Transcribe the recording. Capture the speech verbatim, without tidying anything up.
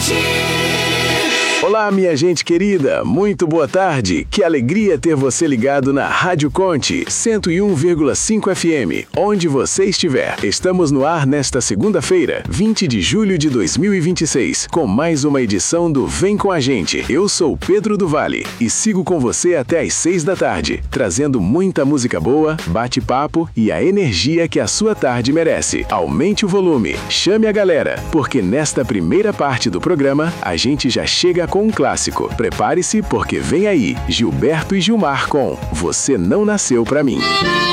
Olá, minha gente querida, muito boa tarde. Que alegria ter você ligado na Rádio Conte cento e um vírgula cinco F M, onde você estiver. Estamos no ar nesta segunda-feira, vinte de julho de dois mil e vinte e seis, com mais uma edição do Vem com a Gente. Eu sou Pedro do Vale e sigo com você até às seis da tarde, trazendo muita música boa, bate-papo e a energia que a sua tarde merece. Aumente o volume, chame a galera, porque nesta primeira parte do programa a gente já chega com um clássico. Prepare-se porque vem aí Gilberto e Gilmar com Você Não Nasceu Pra Mim.